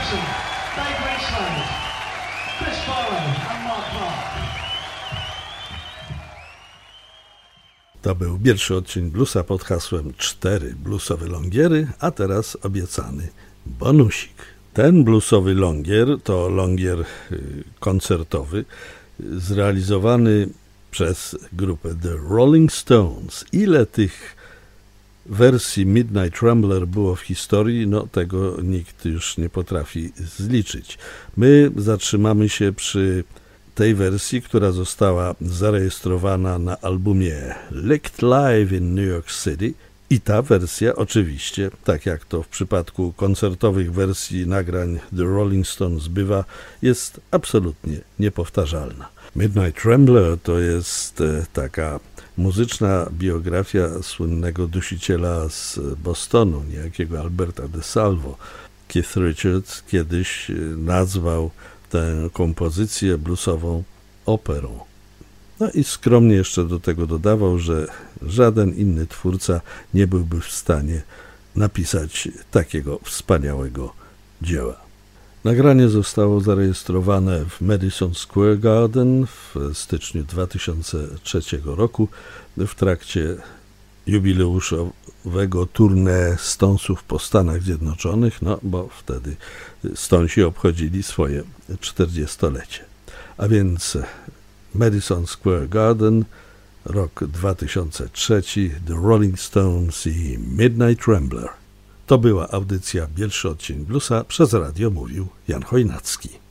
Dixon, Dave Winchland, Chris Farlow and Mark Clark. To był pierwszy odcinek bluesa pod hasłem 4 bluesowe longiery, a teraz obiecany bonusik. Ten bluesowy longier to longier koncertowy zrealizowany przez grupę The Rolling Stones. Ile tych wersji Midnight Rambler było w historii, no tego nikt już nie potrafi zliczyć. My zatrzymamy się przy tej wersji, która została zarejestrowana na albumie Licked Live in New York City i ta wersja oczywiście, tak jak to w przypadku koncertowych wersji nagrań The Rolling Stones bywa, jest absolutnie niepowtarzalna. Midnight Rambler to jest taka muzyczna biografia słynnego dusiciela z Bostonu, niejakiego Alberta DeSalvo. Keith Richards kiedyś nazwał tę kompozycję bluesową operą. No i skromnie jeszcze do tego dodawał, że żaden inny twórca nie byłby w stanie napisać takiego wspaniałego dzieła. Nagranie zostało zarejestrowane w Madison Square Garden w styczniu 2003 roku w trakcie jubileuszowego tournée Stonesów po Stanach Zjednoczonych, no bo wtedy Stonesi obchodzili swoje 40-lecie. A więc Madison Square Garden, rok 2003, The Rolling Stones i Midnight Rambler. To była audycja Pierwszy odcinek bluesa, przez radio mówił Jan Chojnacki.